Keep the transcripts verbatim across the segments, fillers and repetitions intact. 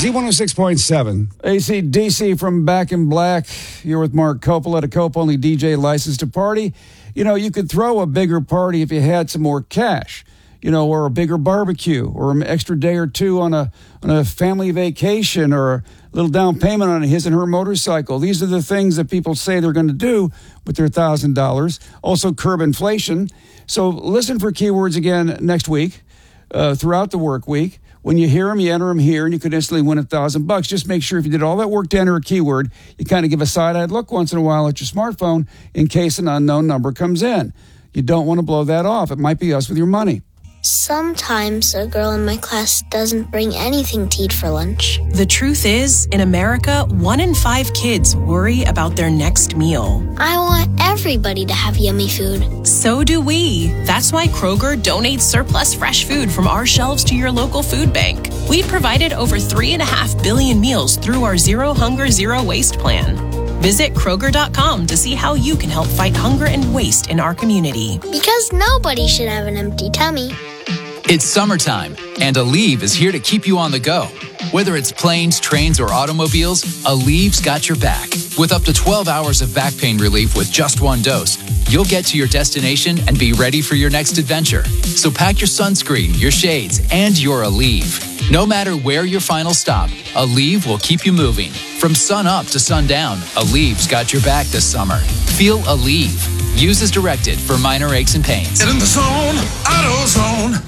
Z one oh six point seven. A C D C from Back in Black. You're with Mark Coppola at a Cope-only D J licensed to party. You know, you could throw a bigger party if you had some more cash, you know, or a bigger barbecue, or an extra day or two on a on a family vacation, or a little down payment on his and her motorcycle. These are the things that people say they're going to do with their one thousand dollars. Also curb inflation. So listen for keywords again next week, uh, throughout the work week. When you hear them, you enter them here, and you could instantly win a thousand bucks. Just make sure if you did all that work to enter a keyword, you kind of give a side-eyed look once in a while at your smartphone in case an unknown number comes in. You don't want to blow that off. It might be us with your money. Sometimes a girl in my class doesn't bring anything to eat for lunch. The truth is, in America, one in five kids worry about their next meal. I want everybody to have yummy food. So do we. That's why Kroger donates surplus fresh food from our shelves to your local food bank. We've provided over three and a half billion meals through our Zero Hunger, Zero Waste plan. Visit Kroger dot com to see how you can help fight hunger and waste in our community. Because nobody should have an empty tummy. It's summertime, and Aleve is here to keep you on the go. Whether it's planes, trains, or automobiles, Aleve's got your back. With up to twelve hours of back pain relief with just one dose, you'll get to your destination and be ready for your next adventure. So pack your sunscreen, your shades, and your Aleve. No matter where your final stop, Aleve will keep you moving. From sun up to sundown, Aleve's got your back this summer. Feel Aleve. Use as directed for minor aches and pains. Get in the zone, AutoZone.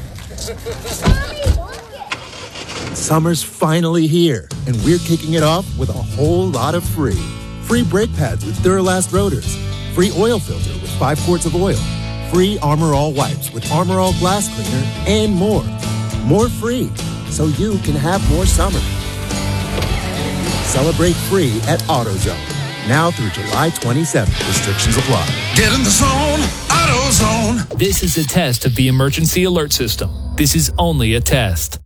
Summer's finally here, and we're kicking it off with a whole lot of free. Free brake pads with Duralast rotors. Free oil filter with five quarts of oil. Free Armor All wipes with Armor All glass cleaner, and more. More free, so you can have more summer. Celebrate free at AutoZone. Now through July twenty-seventh. Restrictions apply. Get in the zone, AutoZone. This is a test of the emergency alert system. This is only a test.